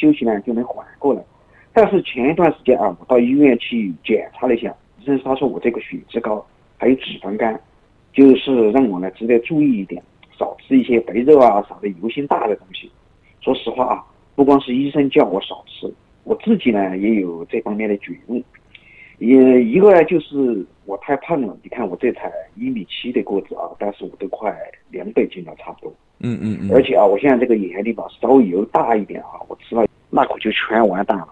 休息呢就能缓过来。但是前一段时间啊，我到医院去检查了一下，医生他说我这个血脂高，还有脂肪肝，就是让我呢值得注意一点，少吃一些肥肉啊，少的油性大的东西。说实话啊，不光是医生叫我少吃，我自己呢也有这方面的觉悟。一个呢就是我太胖了，你看我这才1.7米的个子啊，但是我都快200斤了，差不多。而且啊，我现在这个眼里吧稍微油大一点啊，我吃了那可就全完蛋了。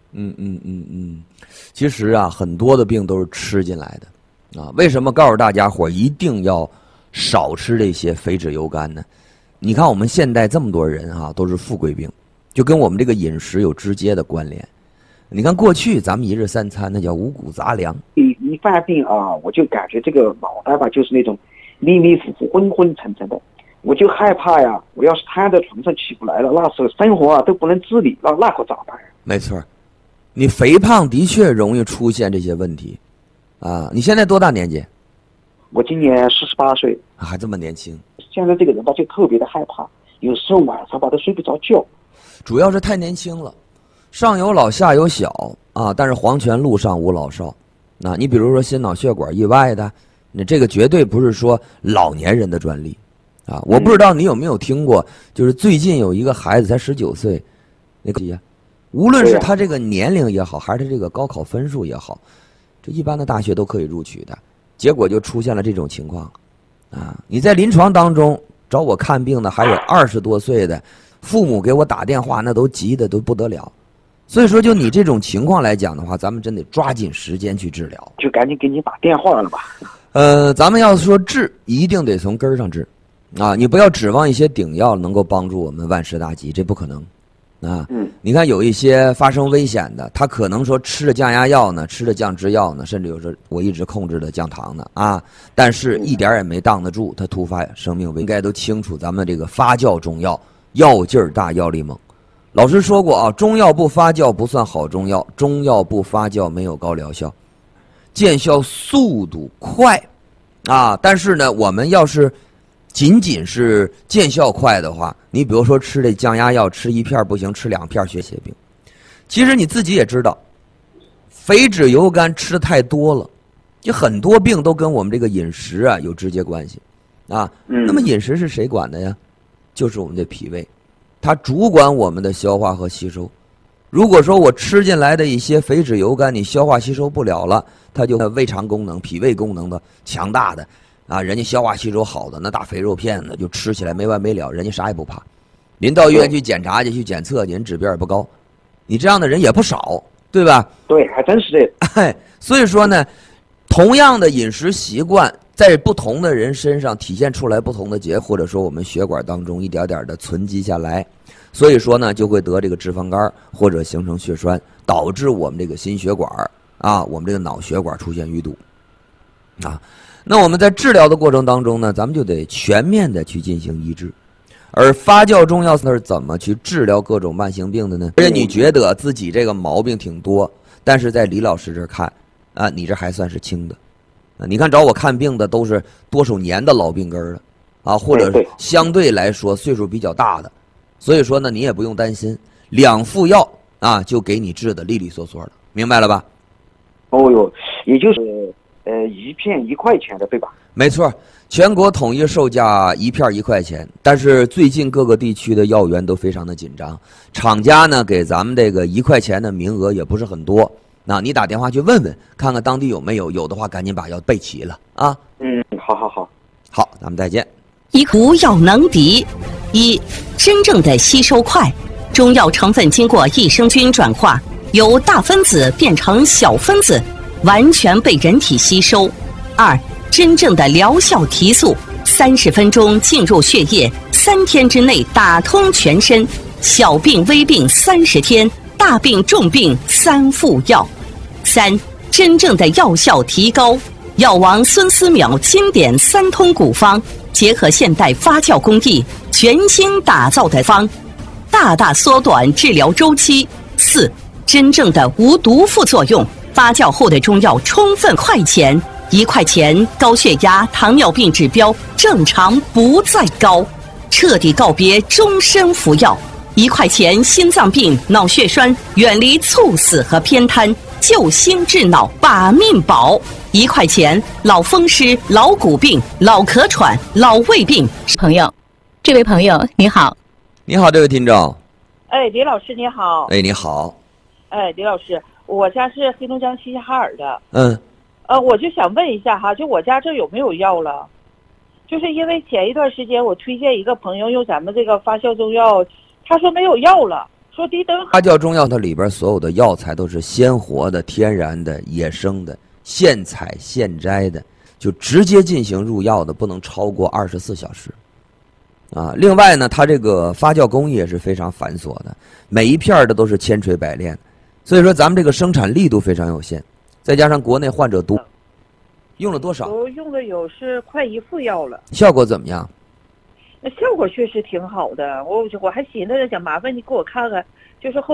其实啊，很多的病都是吃进来的啊。为什么告诉大家伙一定要少吃这些肥脂油甘呢？你看我们现代这么多人啊，都是富贵病，就跟我们这个饮食有直接的关联。你看过去咱们1日3餐那叫五谷杂粮， 一犯病啊，我就感觉这个脑袋吧就是那种迷迷糊糊、昏昏沉沉的，我就害怕呀，我要是瘫在床上起不来了，那时候生活啊都不能自理，那可咋办呀？ 没错，你肥胖的确容易出现这些问题啊。你现在多大年纪？ 我今年48岁， 还这么年轻。 现在这个人吧就特别的害怕，有时候晚上吧都睡不着觉， 主要是太年轻了，上有老下有小啊。但是黄泉路上无老少，那你比如说心脑血管意外的，你这个绝对不是说老年人的专利啊。我不知道你有没有听过，就是最近有一个孩子才19岁，那个无论是他这个年龄也好，还是他这个高考分数也好，这一般的大学都可以录取的，结果就出现了这种情况啊。你在临床当中找我看病的还有20多岁的，父母给我打电话那都急得都不得了。所以说就你这种情况来讲的话，咱们真得抓紧时间去治疗， 就赶紧给你打电话了吧。 咱们要说治，一定得从根儿上治啊。你不要指望一些顶药能够帮助我们万事大吉，这不可能啊。你看有一些发生危险的，他可能说吃了降压药呢，吃了降脂药呢，甚至有时候我一直控制的降糖呢啊，但是一点也没挡得住他突发生命危险。应该都清楚咱们这个发酵中药，药劲儿大，药力猛。老师说过啊，中药不发酵不算好中药，中药不发酵没有高疗效，见效速度快啊。但是呢，我们要是仅仅是见效快的话，你比如说吃这降压药，吃1片不行，吃2片血病。其实你自己也知道，肥脂油甘吃的太多了，就很多病都跟我们这个饮食啊有直接关系啊。那么饮食是谁管的呀？就是我们的脾胃，它主管我们的消化和吸收。如果说我吃进来的一些肥脂油甘你消化吸收不了了，它就胃肠功能、脾胃功能的强大的啊，人家消化吸收好的那大肥肉片呢，就吃起来没完没了，人家啥也不怕。您到医院去检查去，去检测，您指标也不高，你这样的人也不少，对吧？ 对，还真是这。 所以说呢，同样的饮食习惯，在不同的人身上体现出来不同的结果，或者说我们血管当中一点点的存积下来，所以说呢，就会得这个脂肪肝或者形成血栓，导致我们这个心血管啊，我们这个脑血管出现淤堵啊。那我们在治疗的过程当中呢，咱们就得全面的去进行医治。而发酵中药是怎么去治疗各种慢性病的呢？而且你觉得自己这个毛病挺多，但是在李老师这看啊，你这还算是轻的。你看找我看病的都是多少年的老病根了啊，或者相对来说岁数比较大的，所以说呢，你也不用担心，2副药啊就给你治的利利索索的，明白了吧？ 哦哟，也就是1片1块钱的，对吧？ 没错，全国统一售价1片1块钱，但是最近各个地区的药源都非常的紧张，厂家呢给咱们这个1块钱的名额也不是很多。那你打电话去问问，看看当地有没有，有的话赶紧把药备齐了啊。好，咱们再见。 无药能敌。1. 真正的吸收快，中药成分经过益生菌转化，由大分子变成小分子，完全被人体吸收。2. 真正的疗效提速，30分钟进入血液，3天之内打通全身，小病微病30天，大病重病3副药。3. 真正的药效提高，药王孙思邈经典3通古方，结合现代发酵工艺，全新打造的方，大大缩短治疗周期。4. 真正的无毒副作用，发酵后的中药充分快钱，1块钱高血压、糖尿病指标正常不再高，彻底告别终身服药。 1块钱心脏病、脑血栓，远离猝死和偏瘫，救心治脑把命保。1块钱老风湿、老骨病、老咳喘、老胃病。 朋友，这位朋友你好。 你好，这位听众。 哎，李老师你好。 哎，你好。 哎，李老师，我家是黑龙江齐齐哈尔的。我就想问一下哈，就我家这有没有药了？就是因为前一段时间我推荐一个朋友用咱们这个发酵中药，他说没有药了，说低灯。 发酵中药它里边所有的药材都是鲜活的、天然的、野生的、现采现摘的，就直接进行入药的，不能超过24小时。另外呢，它这个发酵工艺也是非常繁琐的，每一片的都是千锤百炼，所以说咱们这个生产力度非常有限，再加上国内患者多。用了多少？ 我用的有是快1副药了。 效果怎么样？ 那效果确实挺好的，我还寻思着想麻烦你给我看看，就是后